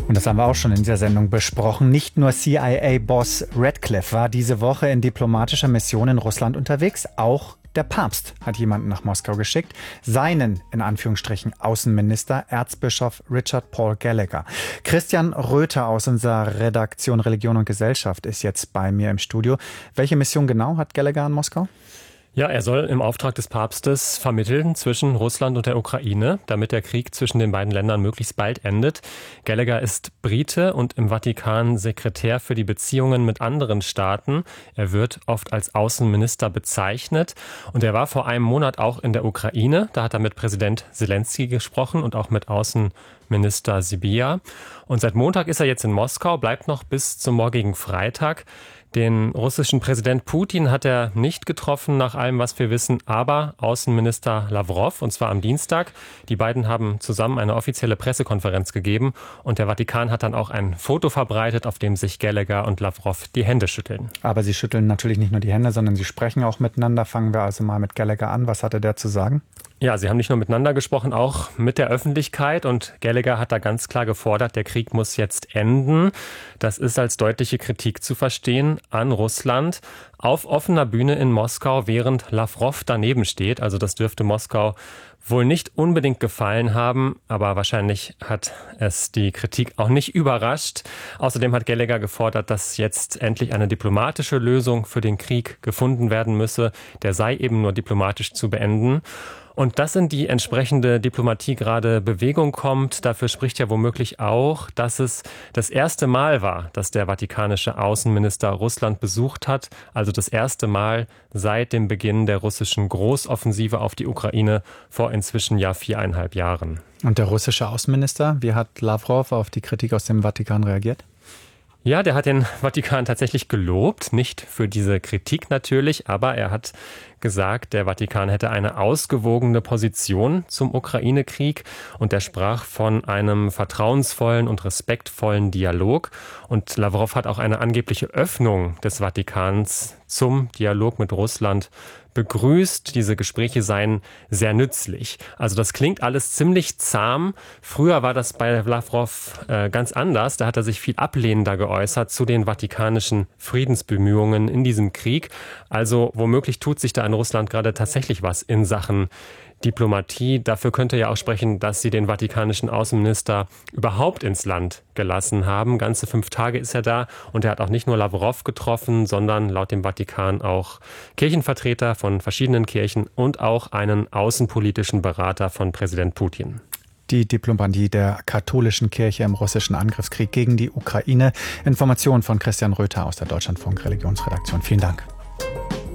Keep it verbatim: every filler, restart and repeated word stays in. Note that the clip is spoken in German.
Und das haben wir auch schon in dieser Sendung besprochen. Nicht nur C I A-Boss Radcliffe war diese Woche in diplomatischer Mission in Russland unterwegs, auch der Papst hat jemanden nach Moskau geschickt, seinen, in Anführungsstrichen, Außenminister, Erzbischof Richard Paul Gallagher. Christian Röther aus unserer Redaktion Religion und Gesellschaft ist jetzt bei mir im Studio. Welche Mission genau hat Gallagher in Moskau? Ja, er soll im Auftrag des Papstes vermitteln zwischen Russland und der Ukraine, damit der Krieg zwischen den beiden Ländern möglichst bald endet. Gallagher ist Brite und im Vatikan Sekretär für die Beziehungen mit anderen Staaten. Er wird oft als Außenminister bezeichnet und er war vor einem Monat auch in der Ukraine. Da hat er mit Präsident Zelensky gesprochen und auch mit Außenminister Sybiha. Und seit Montag ist er jetzt in Moskau, bleibt noch bis zum morgigen Freitag. Den russischen Präsident Putin hat er nicht getroffen, nach allem, was wir wissen, aber Außenminister Lavrov, und zwar am Dienstag. Die beiden haben zusammen eine offizielle Pressekonferenz gegeben und der Vatikan hat dann auch ein Foto verbreitet, auf dem sich Gallagher und Lavrov die Hände schütteln. Aber sie schütteln natürlich nicht nur die Hände, sondern sie sprechen auch miteinander. Fangen wir also mal mit Gallagher an. Was hatte der zu sagen? Ja, sie haben nicht nur miteinander gesprochen, auch mit der Öffentlichkeit. Und Gallagher hat da ganz klar gefordert, der Krieg muss jetzt enden. Das ist als deutliche Kritik zu verstehen an Russland auf offener Bühne in Moskau, während Lavrov daneben steht. Also das dürfte Moskau wohl nicht unbedingt gefallen haben, aber wahrscheinlich hat es die Kritik auch nicht überrascht. Außerdem hat Gallagher gefordert, dass jetzt endlich eine diplomatische Lösung für den Krieg gefunden werden müsse. Der sei eben nur diplomatisch zu beenden. Und dass in die entsprechende Diplomatie gerade Bewegung kommt, dafür spricht ja womöglich auch, dass es das erste Mal war, dass der vatikanische Außenminister Russland besucht hat. Also das erste Mal seit dem Beginn der russischen Großoffensive auf die Ukraine vor inzwischen ja viereinhalb Jahren. Und der russische Außenminister, wie hat Lavrov auf die Kritik aus dem Vatikan reagiert? Ja, der hat den Vatikan tatsächlich gelobt, nicht für diese Kritik natürlich, aber er hat gesagt, der Vatikan hätte eine ausgewogene Position zum Ukraine-Krieg und er sprach von einem vertrauensvollen und respektvollen Dialog. Und Lavrov hat auch eine angebliche Öffnung des Vatikans zum Dialog mit Russland begrüßt. Diese Gespräche seien sehr nützlich. Also das klingt alles ziemlich zahm. Früher war das bei Lavrov äh, ganz anders. Da hat er sich viel ablehnender geäußert zu den vatikanischen Friedensbemühungen in diesem Krieg. Also womöglich tut sich da in Russland gerade tatsächlich was in Sachen Diplomatie. Dafür könnte ja auch sprechen, dass sie den vatikanischen Außenminister überhaupt ins Land gelassen haben. Ganze fünf Tage ist er da und er hat auch nicht nur Lavrov getroffen, sondern laut dem Vatikan auch Kirchenvertreter von verschiedenen Kirchen und auch einen außenpolitischen Berater von Präsident Putin. Die Diplomatie der katholischen Kirche im russischen Angriffskrieg gegen die Ukraine. Informationen von Christian Röther aus der Deutschlandfunk Religionsredaktion. Vielen Dank.